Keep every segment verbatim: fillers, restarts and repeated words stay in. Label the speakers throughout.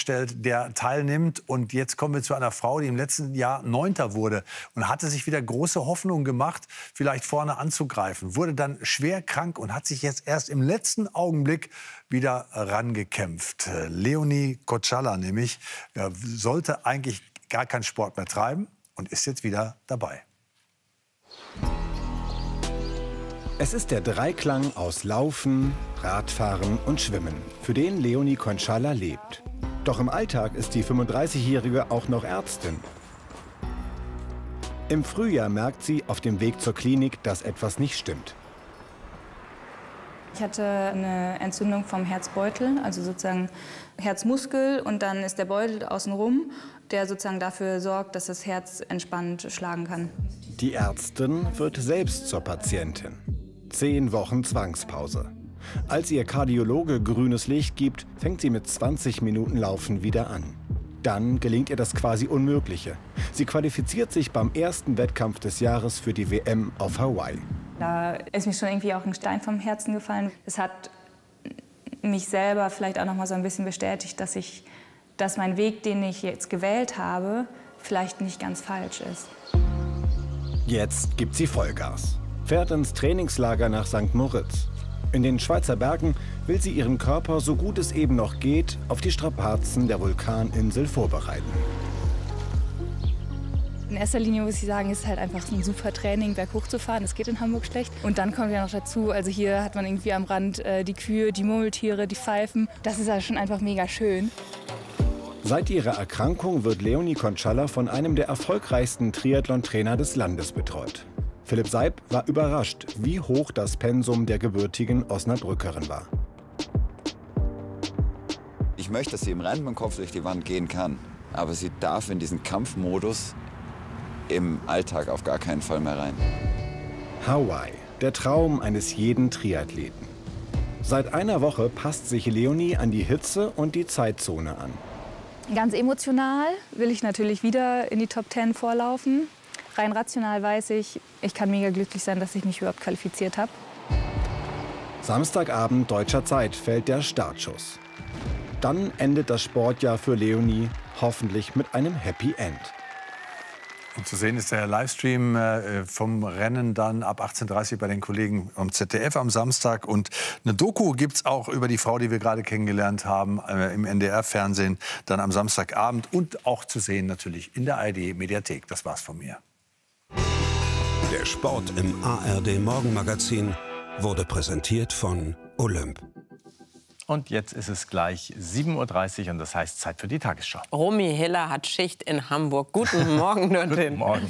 Speaker 1: vorgestellt, der teilnimmt. Und jetzt kommen wir zu einer Frau, die im letzten Jahr Neunter wurde und hatte sich wieder große Hoffnung gemacht, vielleicht vorne anzugreifen. Wurde dann schwer krank und hat sich jetzt erst im letzten Augenblick wieder rangekämpft. Leonie Kotschalla nämlich sollte eigentlich gar keinen Sport mehr treiben und ist jetzt wieder dabei.
Speaker 2: Es ist der Dreiklang aus Laufen, Radfahren und Schwimmen, für den Leonie Kotschalla lebt. Doch im Alltag ist die fünfunddreißigjährige auch noch Ärztin. Im Frühjahr merkt sie auf dem Weg zur Klinik, dass etwas nicht stimmt.
Speaker 3: Ich hatte eine Entzündung vom Herzbeutel, also sozusagen Herzmuskel, und dann ist der Beutel außenrum, der sozusagen dafür sorgt, dass das Herz entspannt schlagen kann.
Speaker 2: Die Ärztin wird selbst zur Patientin. Zehn Wochen Zwangspause. Als ihr Kardiologe grünes Licht gibt, fängt sie mit zwanzig Minuten Laufen wieder an. Dann gelingt ihr das quasi Unmögliche. Sie qualifiziert sich beim ersten Wettkampf des Jahres für die W M auf Hawaii.
Speaker 3: Da ist mir schon irgendwie auch ein Stein vom Herzen gefallen. Es hat mich selber vielleicht auch noch mal so ein bisschen bestätigt, dass ich, dass mein Weg, den ich jetzt gewählt habe, vielleicht nicht ganz falsch ist.
Speaker 2: Jetzt gibt sie Vollgas. Fährt ins Trainingslager nach Sankt Moritz. In den Schweizer Bergen will sie ihren Körper, so gut es eben noch geht, auf die Strapazen der Vulkaninsel vorbereiten.
Speaker 3: In erster Linie muss ich sagen, ist es halt einfach ein super Training, berghoch zu fahren. Das geht in Hamburg schlecht. Und dann kommt ja noch dazu, also hier hat man irgendwie am Rand äh, die Kühe, die Murmeltiere, die Pfeifen. Das ist ja schon einfach mega schön.
Speaker 2: Seit ihrer Erkrankung wird Leonie Kotschalla von einem der erfolgreichsten Triathlon-Trainer des Landes betreut. Philipp Seib war überrascht, wie hoch das Pensum der gebürtigen Osnabrückerin war.
Speaker 4: Ich möchte, dass sie im Rennen mit dem Kopf durch die Wand gehen kann. Aber sie darf in diesen Kampfmodus im Alltag auf gar keinen Fall mehr rein.
Speaker 2: Hawaii, der Traum eines jeden Triathleten. Seit einer Woche passt sich Leonie an die Hitze und die Zeitzone an.
Speaker 3: Ganz emotional will ich natürlich wieder in die Top Ten vorlaufen. Rein rational weiß ich, ich kann mega glücklich sein, dass ich mich überhaupt qualifiziert habe.
Speaker 2: Samstagabend deutscher Zeit fällt der Startschuss. Dann endet das Sportjahr für Leonie hoffentlich mit einem Happy End.
Speaker 1: Und zu sehen ist der Livestream äh, vom Rennen dann ab achtzehn Uhr dreißig bei den Kollegen am Z D F am Samstag. Und eine Doku gibt es auch über die Frau, die wir gerade kennengelernt haben, äh, im N D R-Fernsehen, dann am Samstagabend. Und auch zu sehen natürlich in der A R D-Mediathek. Das war's von mir.
Speaker 5: Der Sport im A R D-Morgenmagazin wurde präsentiert von Olymp.
Speaker 6: Und jetzt ist es gleich sieben Uhr dreißig und das heißt Zeit für die Tagesschau.
Speaker 7: Romy Hiller hat Schicht in Hamburg. Guten Morgen dorthin.
Speaker 6: Guten Morgen.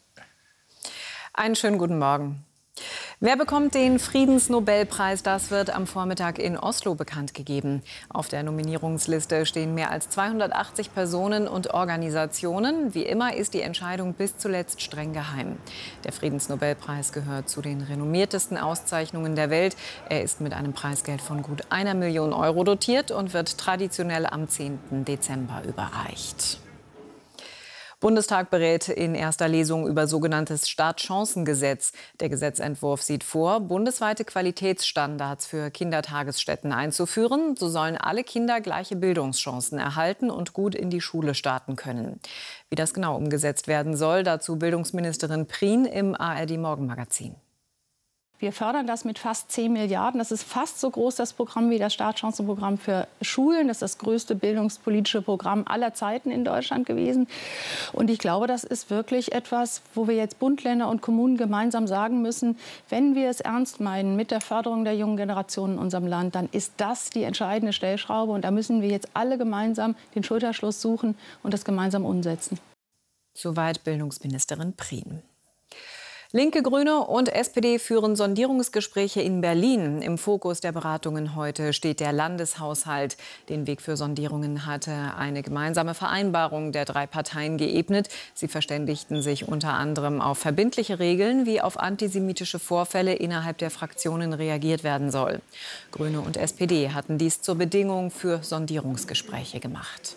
Speaker 7: Einen schönen guten Morgen. Wer bekommt den Friedensnobelpreis? Das wird am Vormittag in Oslo bekannt gegeben. Auf der Nominierungsliste stehen mehr als zweihundertachtzig Personen und Organisationen. Wie immer ist die Entscheidung bis zuletzt streng geheim. Der Friedensnobelpreis gehört zu den renommiertesten Auszeichnungen der Welt. Er ist mit einem Preisgeld von gut einer Million Euro dotiert und wird traditionell am zehnten Dezember überreicht. Bundestag berät in erster Lesung über sogenanntes Startchancengesetz. Der Gesetzentwurf sieht vor, bundesweite Qualitätsstandards für Kindertagesstätten einzuführen. So sollen alle Kinder gleiche Bildungschancen erhalten und gut in die Schule starten können. Wie das genau umgesetzt werden soll, dazu Bildungsministerin Prien im A R D-Morgenmagazin.
Speaker 8: Wir fördern das mit fast zehn Milliarden. Das ist fast so groß, das Programm, wie das Startchancenprogramm für Schulen. Das ist das größte bildungspolitische Programm aller Zeiten in Deutschland gewesen. Und ich glaube, das ist wirklich etwas, wo wir jetzt Bund, Länder und Kommunen gemeinsam sagen müssen, wenn wir es ernst meinen mit der Förderung der jungen Generation in unserem Land, dann ist das die entscheidende Stellschraube. Und da müssen wir jetzt alle gemeinsam den Schulterschluss suchen und das gemeinsam umsetzen.
Speaker 7: Soweit Bildungsministerin Prien. Linke, Grüne und S P D führen Sondierungsgespräche in Berlin. Im Fokus der Beratungen heute steht der Landeshaushalt. Den Weg für Sondierungen hatte eine gemeinsame Vereinbarung der drei Parteien geebnet. Sie verständigten sich unter anderem auf verbindliche Regeln, wie auf antisemitische Vorfälle innerhalb der Fraktionen reagiert werden soll. Grüne und S P D hatten dies zur Bedingung für Sondierungsgespräche gemacht.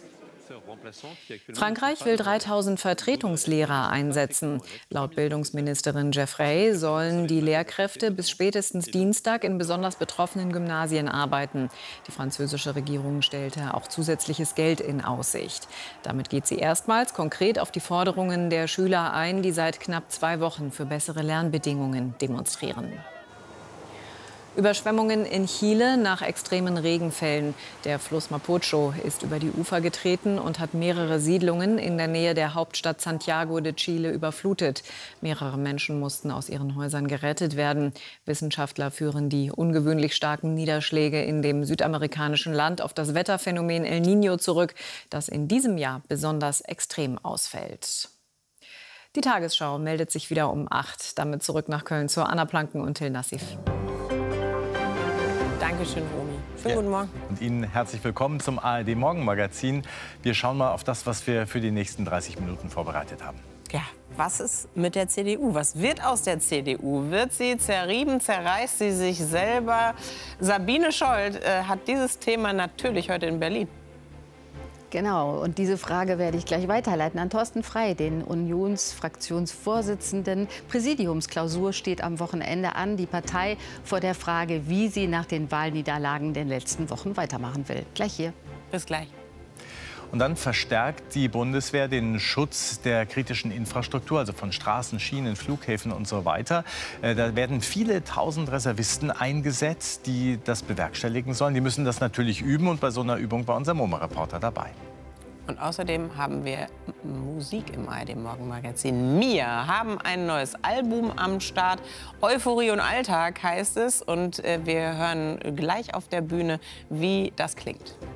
Speaker 7: Frankreich will dreitausend Vertretungslehrer einsetzen. Laut Bildungsministerin Jeffrey sollen die Lehrkräfte bis spätestens Dienstag in besonders betroffenen Gymnasien arbeiten. Die französische Regierung stellte auch zusätzliches Geld in Aussicht. Damit geht sie erstmals konkret auf die Forderungen der Schüler ein, die seit knapp zwei Wochen für bessere Lernbedingungen demonstrieren. Überschwemmungen in Chile nach extremen Regenfällen. Der Fluss Mapocho ist über die Ufer getreten und hat mehrere Siedlungen in der Nähe der Hauptstadt Santiago de Chile überflutet. Mehrere Menschen mussten aus ihren Häusern gerettet werden. Wissenschaftler führen die ungewöhnlich starken Niederschläge in dem südamerikanischen Land auf das Wetterphänomen El Niño zurück, das in diesem Jahr besonders extrem ausfällt. Die Tagesschau meldet sich wieder um acht. Damit zurück nach Köln zu Anna Planken und Till Nassif.
Speaker 9: Dankeschön, Romy. Schönen
Speaker 6: Ja.
Speaker 9: guten Morgen.
Speaker 6: Und Ihnen herzlich willkommen zum A R D Morgenmagazin. Wir schauen mal auf das, was wir für die nächsten dreißig Minuten vorbereitet haben.
Speaker 9: Ja, was ist mit der C D U? Was wird aus der C D U? Wird sie zerrieben? Zerreißt sie sich selber? Sabine Scholz äh, hat dieses Thema natürlich heute in Berlin.
Speaker 8: Genau, und diese Frage werde ich gleich weiterleiten an Thorsten Frey, den Unionsfraktionsvorsitzenden. Präsidiumsklausur steht am Wochenende an. Die Partei vor der Frage, wie sie nach den Wahlniederlagen der letzten Wochen weitermachen will. Gleich hier.
Speaker 9: Bis gleich.
Speaker 6: Und dann verstärkt die Bundeswehr den Schutz der kritischen Infrastruktur, also von Straßen, Schienen, Flughäfen und so weiter. Äh, Da werden viele tausend Reservisten eingesetzt, die das bewerkstelligen sollen. Die müssen das natürlich üben und bei so einer Übung war unser MoMA-Reporter dabei.
Speaker 9: Und außerdem haben wir Musik im A R D Morgenmagazin. Mia haben ein neues Album am Start. Euphorie und Alltag heißt es. Und äh, wir hören gleich auf der Bühne, wie das klingt.